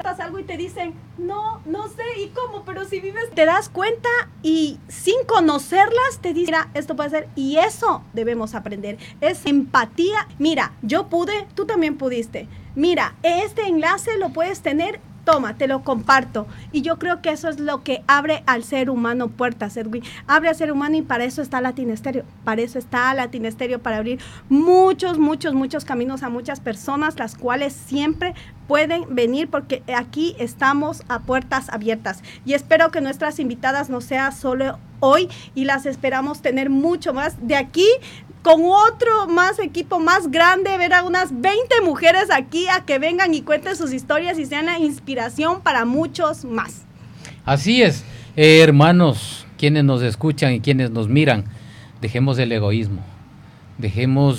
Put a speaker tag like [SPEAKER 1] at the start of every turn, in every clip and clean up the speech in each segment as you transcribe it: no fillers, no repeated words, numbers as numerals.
[SPEAKER 1] algo y te dicen, no sé, ¿y cómo? Pero si vives, te das cuenta y sin conocerlas te dicen, mira, esto puede ser, y eso debemos aprender, es empatía. Mira, yo pude, tú también pudiste. Mira, este enlace lo puedes tener, toma, te lo comparto. Y yo creo que eso es lo que abre al ser humano puertas, Edwin. Abre al ser humano y para eso está Latinesterio. Para eso está Latinesterio, para abrir muchos caminos a muchas personas, las cuales siempre pueden venir porque aquí estamos a puertas abiertas. Y espero que nuestras invitadas no sea solo hoy y las esperamos tener mucho más de aquí, con otro más equipo más grande, ver a unas 20 mujeres aquí a que vengan y cuenten sus historias y sean la inspiración para muchos más.
[SPEAKER 2] Así es, hermanos, quienes nos escuchan y quienes nos miran, dejemos el egoísmo, dejemos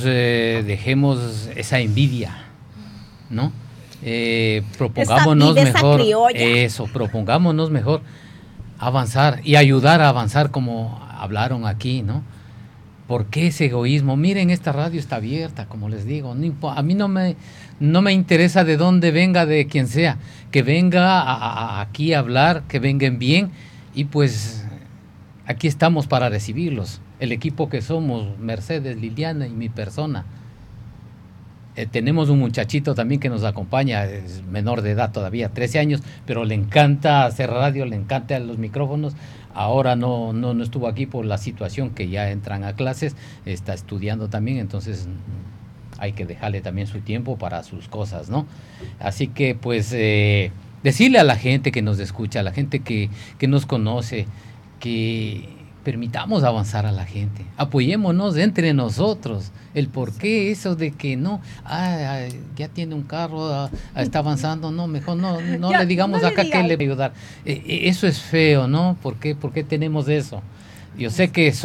[SPEAKER 2] esa envidia, ¿no? Propongámonos mejor, propongámonos mejor avanzar y ayudar a avanzar como hablaron aquí, ¿no? ¿Por qué ese egoísmo? Miren, esta radio está abierta, como les digo. A mí no me interesa de dónde venga, de quien sea. Que venga aquí a hablar, que vengan bien. Y pues aquí estamos para recibirlos. El equipo que somos, Mercedes, Liliana y mi persona. Tenemos un muchachito también que nos acompaña, es menor de edad todavía, 13 años, pero le encanta hacer radio, le encanta los micrófonos. Ahora no estuvo aquí por la situación que ya entran a clases, está estudiando también, entonces hay que dejarle también su tiempo para sus cosas, ¿no? Así que pues decirle a la gente que nos escucha, a la gente que nos conoce, que permitamos avanzar a la gente, apoyémonos entre nosotros. El por qué eso de que no, ya tiene un carro, está avanzando, no, mejor no le digamos acá que le va a ayudar. Eso es feo, ¿no? ¿Por qué tenemos eso? Yo sé que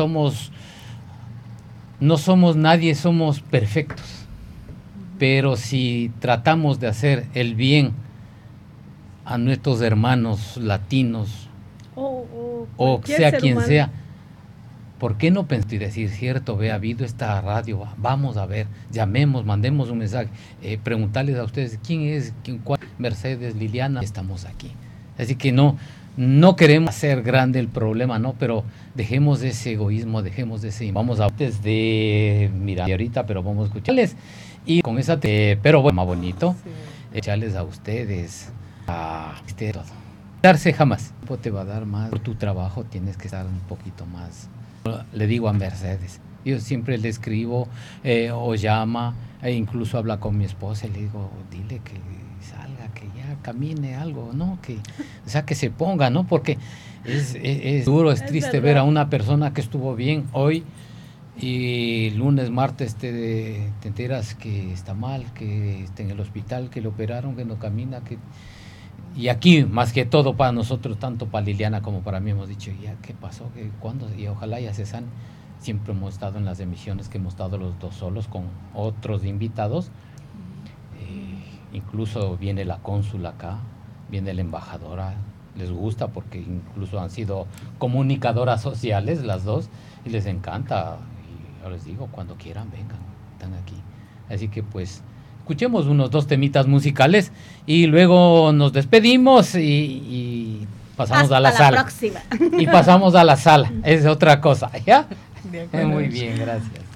[SPEAKER 2] no somos nadie, somos perfectos, pero si tratamos de hacer el bien a nuestros hermanos latinos, o sea quien humano sea, ¿por qué no pensar y decir, cierto, ha habido esta radio, vamos a ver, llamemos, mandemos un mensaje, preguntarles a ustedes quién es, cuál, Mercedes, Liliana, estamos aquí. Así que no queremos hacer grande el problema, ¿no? Pero dejemos ese egoísmo, dejemos ese... Vamos a desde mirar ahorita, pero vamos a escucharles y con esa... pero bueno, más bonito, echarles a ustedes todo. Darse jamás. Te va a dar más. Por tu trabajo tienes que estar un poquito más. Le digo a Mercedes, yo siempre le escribo o llama, e incluso habla con mi esposa y le digo, dile que salga, que ya camine algo, ¿no? Que se ponga, ¿no? Porque es duro, es triste ver a una persona que estuvo bien hoy y lunes, martes te enteras que está mal, que está en el hospital, que le operaron, que no camina, que... Y aquí, más que todo para nosotros, tanto para Liliana como para mí, hemos dicho, ya, ¿qué pasó? ¿Cuándo? Y ojalá ya se sane. Siempre hemos estado en las emisiones que hemos estado los dos solos con otros invitados. Incluso viene la cónsula acá, viene la embajadora. Les gusta porque incluso han sido comunicadoras sociales las dos y les encanta. Y yo les digo, cuando quieran, vengan, están aquí. Así que pues... escuchemos unos 2 temitas musicales y luego nos despedimos y pasamos a la sala.
[SPEAKER 1] Próxima.
[SPEAKER 2] Y pasamos a la sala, es otra cosa, ¿ya? Muy bien, gracias.